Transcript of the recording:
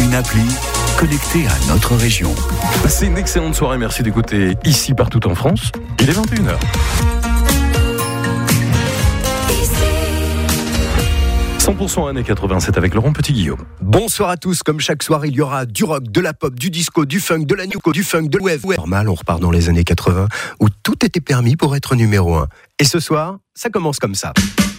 Une appli connectée à notre région. C'est une excellente soirée, merci d'écouter ici partout en France. Il est 21h. 100% années 87 avec Laurent Petit-Guillaume. Bonsoir à tous, comme chaque soir il y aura du rock, de la pop, du disco, du funk, de la newco, du funk, de wave. Normal, on repart dans les années 80 où tout était permis pour être numéro 1. Et ce soir, ça commence comme ça.